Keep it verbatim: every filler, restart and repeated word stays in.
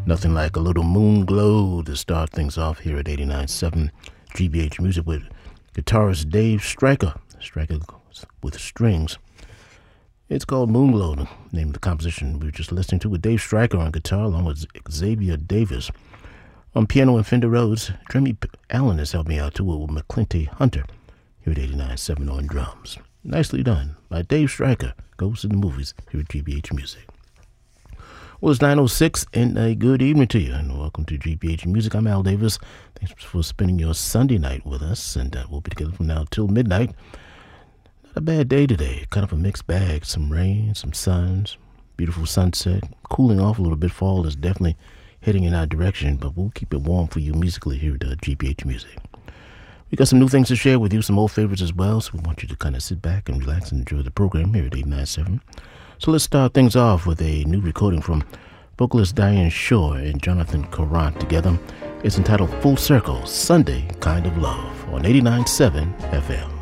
Nothing like a little moon glow to start things off here at eighty-nine point seven G B H Music with guitarist Dave Stryker, Stryker with strings. It's called Moonglow, the name of the composition we were just listening to, with Dave Stryker on guitar along with Xavier Davis. On piano and Fender Rhodes, Jeremy Allen has helped me out too with McClinty Hunter here at eighty-nine point seven on drums. Nicely done by Dave Stryker. Goes to the movies here at G B H Music. Well, it's nine oh six, and a good evening to you, and welcome to G B H Music. I'm Al Davis. Thanks for spending your Sunday night with us, and uh, we'll be together from now till midnight. Not a bad day today, kind of a mixed bag. Some rain, some sun, beautiful sunset, cooling off a little bit. Fall is definitely heading in our direction, but we'll keep it warm for you musically here at uh, G B H Music. We got some new things to share with you, some old favorites as well, so we want you to kind of sit back and relax and enjoy the program here at eighty-nine point seven. So let's start things off with a new recording from vocalist Diane Shore and Jonathan Courant together. It's entitled Full Circle, Sunday Kind of Love on eighty-nine point seven F M.